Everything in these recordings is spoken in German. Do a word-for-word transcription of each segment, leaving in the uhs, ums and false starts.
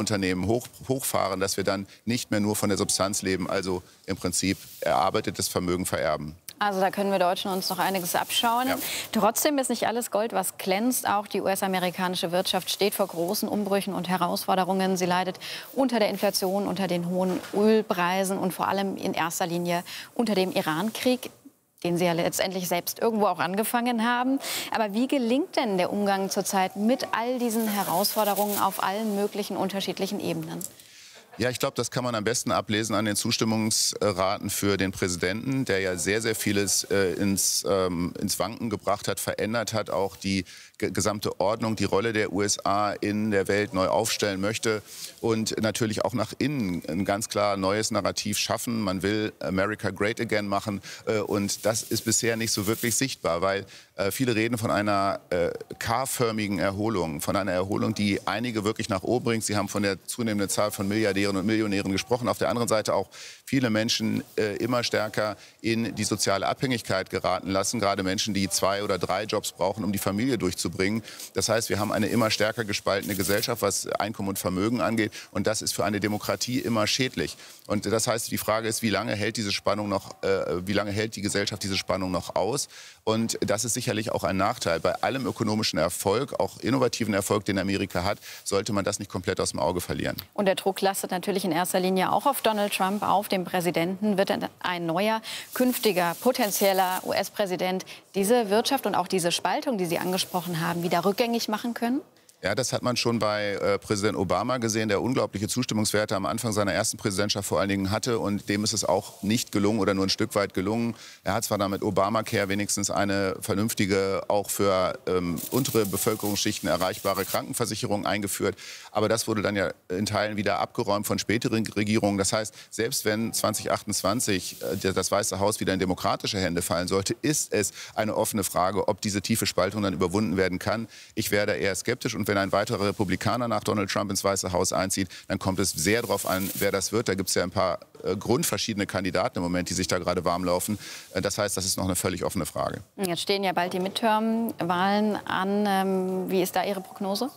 Unternehmen hoch, hochfahren, dass wir dann nicht mehr nur von der Substanz leben, also im Prinzip erarbeitetes Vermögen vererben. Also da können wir Deutschen uns noch einiges abschauen. Ja. Trotzdem ist nicht alles Gold, was glänzt. Auch die U S-amerikanische Wirtschaft steht vor großen Umbrüchen und Herausforderungen. Sie leidet unter der Inflation, unter den hohen Ölpreisen und vor allem in erster Linie unter dem Irankrieg, den Sie ja letztendlich selbst irgendwo auch angefangen haben. Aber wie gelingt denn der Umgang zurzeit mit all diesen Herausforderungen auf allen möglichen unterschiedlichen Ebenen? Ja, ich glaube, das kann man am besten ablesen an den Zustimmungsraten für den Präsidenten, der ja sehr, sehr vieles äh, ins, ähm, ins Wanken gebracht hat, verändert hat, auch die gesamte Ordnung, die Rolle der U S A in der Welt neu aufstellen möchte und natürlich auch nach innen ein ganz klar neues Narrativ schaffen. Man will America Great Again machen äh, und das ist bisher nicht so wirklich sichtbar, weil äh, viele reden von einer äh, K-förmigen Erholung, von einer Erholung, die einige wirklich nach oben bringt. Sie haben von der zunehmenden Zahl von Milliardären und Millionären gesprochen. Auf der anderen Seite auch viele Menschen äh, immer stärker in die soziale Abhängigkeit geraten lassen, gerade Menschen, die zwei oder drei Jobs brauchen, um die Familie durchzubringen. Das heißt, wir haben eine immer stärker gespaltene Gesellschaft, was Einkommen und Vermögen angeht. Und das ist für eine Demokratie immer schädlich. Und das heißt, die Frage ist, wie lange hält diese Spannung noch, äh, wie lange hält die Gesellschaft diese Spannung noch aus? Und das ist sicherlich auch ein Nachteil. Bei allem ökonomischen Erfolg, auch innovativen Erfolg, den Amerika hat, sollte man das nicht komplett aus dem Auge verlieren. Und der Druck lastet natürlich in erster Linie auch auf Donald Trump, auf dem Präsidenten. Wird ein neuer, künftiger, potenzieller U S-Präsident diese Wirtschaft und auch diese Spaltung, die Sie angesprochen haben, wieder rückgängig machen können? Ja, das hat man schon bei äh, Präsident Obama gesehen, der unglaubliche Zustimmungswerte am Anfang seiner ersten Präsidentschaft vor allen Dingen hatte. Und dem ist es auch nicht gelungen oder nur ein Stück weit gelungen. Er hat zwar damit Obamacare wenigstens eine vernünftige, auch für ähm, untere Bevölkerungsschichten erreichbare Krankenversicherung eingeführt. Aber das wurde dann ja in Teilen wieder abgeräumt von späteren Regierungen. Das heißt, selbst wenn zwanzig achtundzwanzig äh, das Weiße Haus wieder in demokratische Hände fallen sollte, ist es eine offene Frage, ob diese tiefe Spaltung dann überwunden werden kann. Ich wäre da eher skeptisch. Und wenn ein weiterer Republikaner nach Donald Trump ins Weiße Haus einzieht, dann kommt es sehr darauf an, wer das wird. Da gibt es ja ein paar äh, grundverschiedene Kandidaten im Moment, die sich da gerade warm laufen. Äh, das heißt, das ist noch eine völlig offene Frage. Jetzt stehen ja bald die Midterm-Wahlen an. Ähm, wie ist da Ihre Prognose?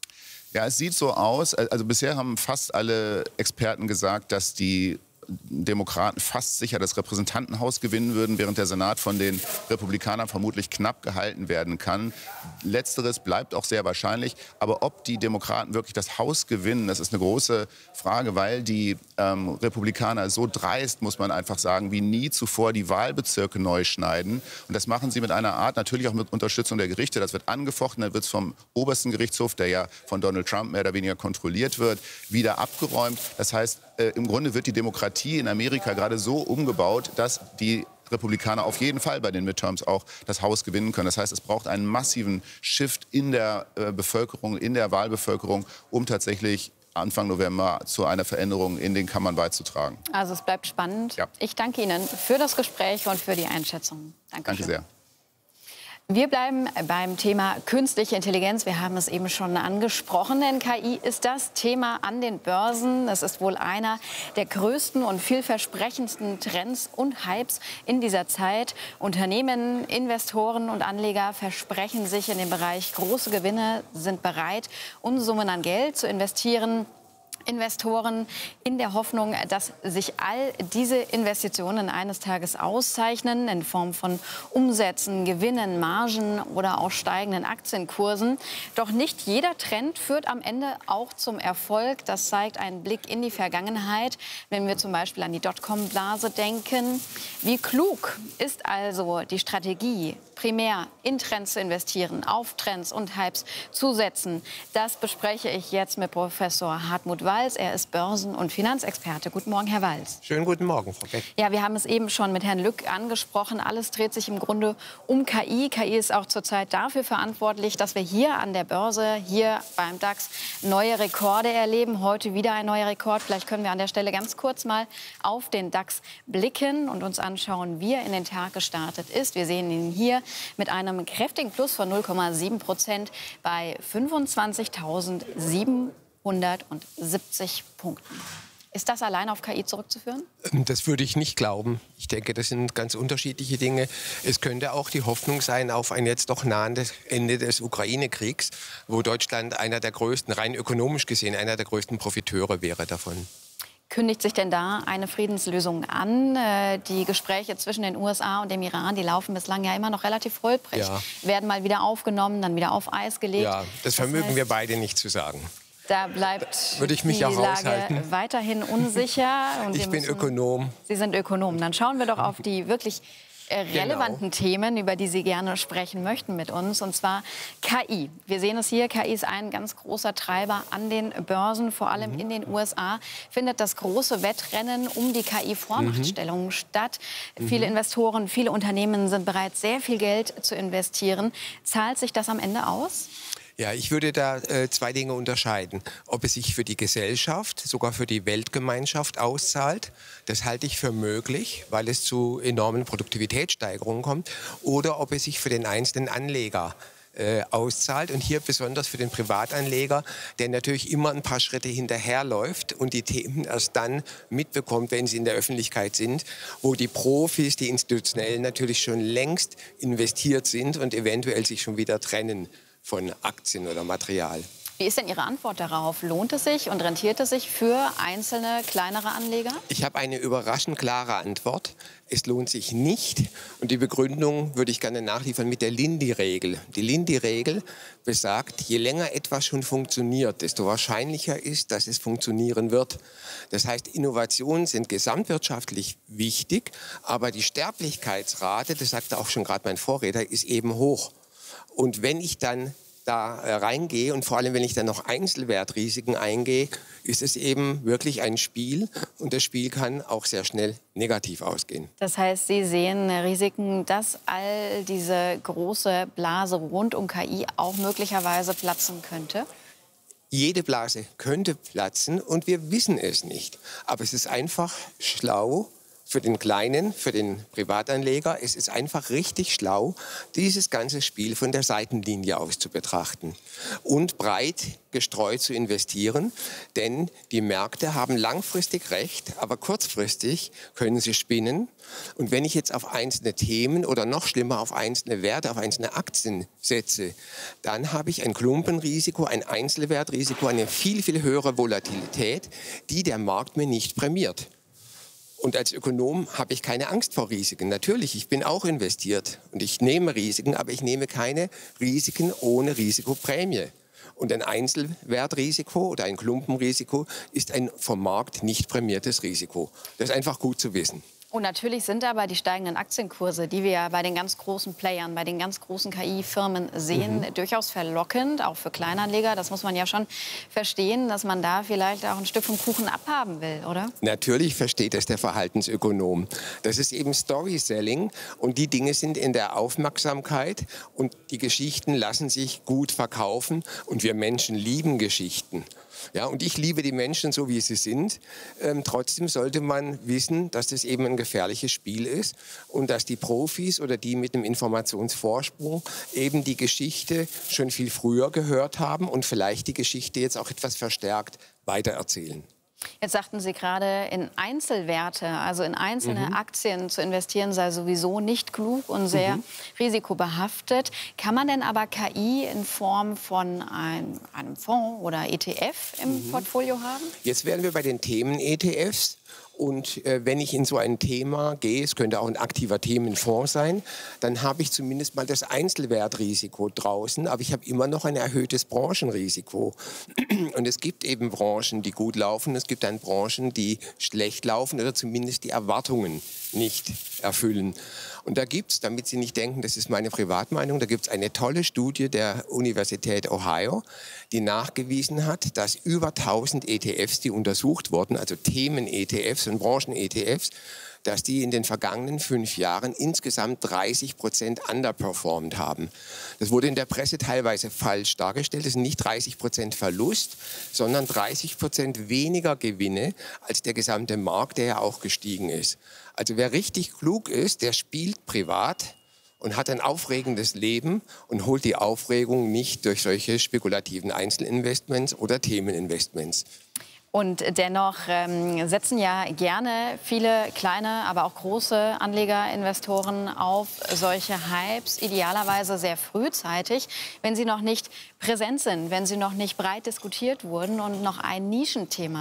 Ja, es sieht so aus. Also bisher haben fast alle Experten gesagt, dass die Demokraten fast sicher das Repräsentantenhaus gewinnen würden, während der Senat von den Republikanern vermutlich knapp gehalten werden kann. Letzteres bleibt auch sehr wahrscheinlich. Aber ob die Demokraten wirklich das Haus gewinnen, das ist eine große Frage, weil die ähm, Republikaner so dreist, muss man einfach sagen, wie nie zuvor die Wahlbezirke neu schneiden. Und das machen sie mit einer Art, natürlich auch mit Unterstützung der Gerichte. Das wird angefochten, dann wird es vom obersten Gerichtshof, der ja von Donald Trump mehr oder weniger kontrolliert wird, wieder abgeräumt. Das heißt, äh, im Grunde wird die Demokratie in Amerika gerade so umgebaut, dass die Republikaner auf jeden Fall bei den Midterms auch das Haus gewinnen können. Das heißt, es braucht einen massiven Shift in der äh, Bevölkerung, in der Wahlbevölkerung, um tatsächlich Anfang November zu einer Veränderung in den Kammern beizutragen. Also es bleibt spannend. Ja. Ich danke Ihnen für das Gespräch und für die Einschätzung. Dankeschön. Danke sehr. Wir bleiben beim Thema künstliche Intelligenz. Wir haben es eben schon angesprochen, denn K I ist das Thema an den Börsen. Es ist wohl einer der größten und vielversprechendsten Trends und Hypes in dieser Zeit. Unternehmen, Investoren und Anleger versprechen sich in dem Bereich große Gewinne, sind bereit, Unsummen an Geld zu investieren. Investoren in der Hoffnung, dass sich all diese Investitionen eines Tages auszeichnen in Form von Umsätzen, Gewinnen, Margen oder auch steigenden Aktienkursen. Doch nicht jeder Trend führt am Ende auch zum Erfolg. Das zeigt ein Blick in die Vergangenheit, wenn wir zum Beispiel an die Dotcom-Blase denken. Wie klug ist also die Strategie, primär in Trends zu investieren, auf Trends und Hypes zu setzen? Das bespreche ich jetzt mit Professor Hartmut Walz. Er ist Börsen- und Finanzexperte. Guten Morgen, Herr Walz. Schönen guten Morgen, Frau Beck. Ja, wir haben es eben schon mit Herrn Lück angesprochen. Alles dreht sich im Grunde um K I. K I ist auch zurzeit dafür verantwortlich, dass wir hier an der Börse, hier beim DAX, neue Rekorde erleben. Heute wieder ein neuer Rekord. Vielleicht können wir an der Stelle ganz kurz mal auf den DAX blicken und uns anschauen, wie er in den Tag gestartet ist. Wir sehen ihn hier mit einem kräftigen Plus von null Komma sieben Prozent bei fünfundzwanzigtausendsiebenhundertsiebzig Punkten. Ist das allein auf K I zurückzuführen? Das würde ich nicht glauben. Ich denke, das sind ganz unterschiedliche Dinge. Es könnte auch die Hoffnung sein auf ein jetzt doch nahendes Ende des Ukraine-Kriegs, wo Deutschland einer der größten, rein ökonomisch gesehen, einer der größten Profiteure wäre davon. Kündigt sich denn da eine Friedenslösung an? Die Gespräche zwischen den U S A und dem Iran, die laufen bislang ja immer noch relativ holprig. Ja. Werden mal wieder aufgenommen, dann wieder auf Eis gelegt. Ja, das vermögen das heißt, wir beide nicht zu sagen. Da bleibt Würde ich mich die auch Lage aushalten. weiterhin unsicher. Und ich bin müssen, Ökonom. Sie sind Ökonom. Dann schauen wir doch auf die wirklich relevanten genau. Themen, über die Sie gerne sprechen möchten mit uns, und zwar K I. Wir sehen es hier, K I ist ein ganz großer Treiber an den Börsen, vor allem mhm. in den U S A findet das große Wettrennen um die K I-Vormachtstellung mhm. statt. Mhm. Viele Investoren, viele Unternehmen sind bereit, sehr viel Geld zu investieren. Zahlt sich das am Ende aus? Ja, ich würde da äh, zwei Dinge unterscheiden. Ob es sich für die Gesellschaft, sogar für die Weltgemeinschaft auszahlt, das halte ich für möglich, weil es zu enormen Produktivitätssteigerungen kommt, oder ob es sich für den einzelnen Anleger äh, auszahlt, und hier besonders für den Privatanleger, der natürlich immer ein paar Schritte hinterherläuft und die Themen erst dann mitbekommt, wenn sie in der Öffentlichkeit sind, wo die Profis, die Institutionellen natürlich schon längst investiert sind und eventuell sich schon wieder trennen von Aktien oder Material. Wie ist denn Ihre Antwort darauf? Lohnt es sich und rentiert es sich für einzelne kleinere Anleger? Ich habe eine überraschend klare Antwort. Es lohnt sich nicht. Und die Begründung würde ich gerne nachliefern mit der Lindy-Regel. Die Lindy-Regel besagt, je länger etwas schon funktioniert, desto wahrscheinlicher ist, dass es funktionieren wird. Das heißt, Innovationen sind gesamtwirtschaftlich wichtig, aber die Sterblichkeitsrate, das sagte auch schon gerade mein Vorredner, ist eben hoch. Und wenn ich dann da reingehe und vor allem, wenn ich dann noch Einzelwertrisiken eingehe, ist es eben wirklich ein Spiel. Und das Spiel kann auch sehr schnell negativ ausgehen. Das heißt, Sie sehen Risiken, dass all diese große Blase rund um K I auch möglicherweise platzen könnte? Jede Blase könnte platzen und wir wissen es nicht. Aber es ist einfach schlau, für den Kleinen, für den Privatanleger, es ist einfach richtig schlau, dieses ganze Spiel von der Seitenlinie aus zu betrachten und breit gestreut zu investieren, denn die Märkte haben langfristig recht, aber kurzfristig können sie spinnen. Und wenn ich jetzt auf einzelne Themen oder noch schlimmer auf einzelne Werte, auf einzelne Aktien setze, dann habe ich ein Klumpenrisiko, ein Einzelwertrisiko, eine viel, viel höhere Volatilität, die der Markt mir nicht prämiert. Und als Ökonom habe ich keine Angst vor Risiken. Natürlich, ich bin auch investiert und ich nehme Risiken, aber ich nehme keine Risiken ohne Risikoprämie. Und ein Einzelwertrisiko oder ein Klumpenrisiko ist ein vom Markt nicht prämiertes Risiko. Das ist einfach gut zu wissen. Und natürlich sind aber die steigenden Aktienkurse, die wir ja bei den ganz großen Playern, bei den ganz großen K I-Firmen sehen, mhm. durchaus verlockend, auch für Kleinanleger. Das muss man ja schon verstehen, dass man da vielleicht auch ein Stück vom Kuchen abhaben will, oder? Natürlich versteht es der Verhaltensökonom. Das ist eben Storytelling und die Dinge sind in der Aufmerksamkeit und die Geschichten lassen sich gut verkaufen und wir Menschen lieben Geschichten. Ja, und ich liebe die Menschen so, wie sie sind. Ähm, trotzdem sollte man wissen, dass das eben ein gefährliches Spiel ist und dass die Profis oder die mit einem Informationsvorsprung eben die Geschichte schon viel früher gehört haben und vielleicht die Geschichte jetzt auch etwas verstärkt weitererzählen. Jetzt sagten Sie gerade, in Einzelwerte, also in einzelne mhm. Aktien zu investieren, sei sowieso nicht klug und sehr mhm. risikobehaftet. Kann man denn aber K I in Form von ein, einem Fonds oder E T F im mhm. Portfolio haben? Jetzt wären wir bei den Themen-E T Fs. Und äh, wenn ich in so ein Thema gehe, es könnte auch ein aktiver Themenfonds sein, dann habe ich zumindest mal das Einzelwertrisiko draußen, aber ich habe immer noch ein erhöhtes Branchenrisiko. Und es gibt eben Branchen, die gut laufen, es gibt dann Branchen, die schlecht laufen oder zumindest die Erwartungen nicht erfüllen. Und da gibt es, damit Sie nicht denken, das ist meine Privatmeinung, da gibt es eine tolle Studie der Universität Ohio, die nachgewiesen hat, dass über tausend E T Fs, die untersucht wurden, also Themen-E T Fs und Branchen-E T Fs, dass die in den vergangenen fünf Jahren insgesamt dreißig Prozent underperformed haben. Das wurde in der Presse teilweise falsch dargestellt. Das sind nicht dreißig Prozent Verlust, sondern dreißig Prozent weniger Gewinne als der gesamte Markt, der ja auch gestiegen ist. Also wer richtig klug ist, der spielt privat und hat ein aufregendes Leben und holt die Aufregung nicht durch solche spekulativen Einzelinvestments oder Themeninvestments. Und dennoch ähm, setzen ja gerne viele kleine, aber auch große Anlegerinvestoren auf solche Hypes, idealerweise sehr frühzeitig, wenn sie noch nicht präsent sind, wenn sie noch nicht breit diskutiert wurden und noch ein Nischenthema